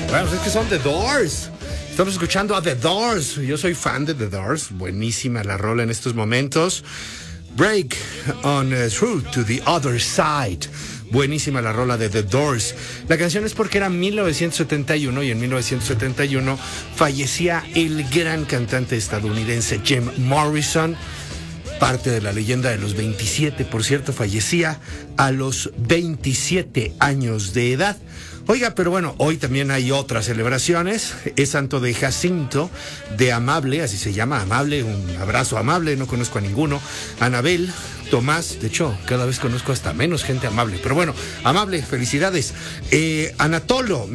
Bueno, es que son The Doors. Estamos escuchando a The Doors. Yo soy fan de The Doors. Buenísima la rola en estos momentos. Break on Through to the Other Side. Buenísima la rola de The Doors. La canción es porque era 1971 y en 1971 fallecía el gran cantante estadounidense Jim Morrison. Parte de la leyenda de los 27, por cierto, fallecía a los 27 años de edad. Oiga, pero bueno, hoy también hay otras celebraciones. Es santo de Jacinto, de Amable, así se llama, Amable, un abrazo amable, no conozco a ninguno. Anabel, Tomás, de hecho, cada vez conozco hasta menos gente amable. Pero bueno, Amable, felicidades. Anatolio,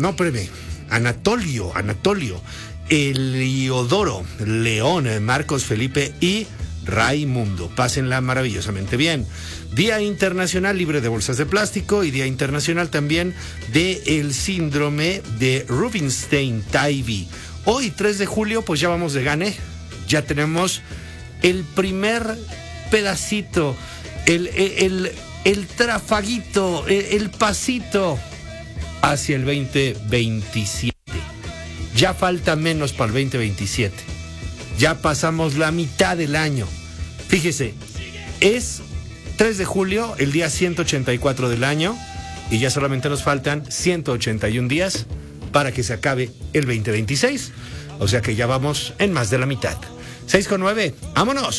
Eliodoro, León, Marcos, Felipe y Raimundo. Pásenla maravillosamente bien. Día Internacional Libre de Bolsas de Plástico y Día Internacional también de el síndrome de Rubinstein-Taybi. Hoy, 3 de julio, pues ya vamos de gane. Ya tenemos el primer pedacito, el trafaguito, el pasito hacia el 2027. Ya falta menos para el 2027. Ya pasamos la mitad del año. Fíjese, es 3 de julio, el día 184 del año, y ya solamente nos faltan 181 días para que se acabe el 2026. O sea que ya vamos en más de la mitad. 6:09, ¡vámonos!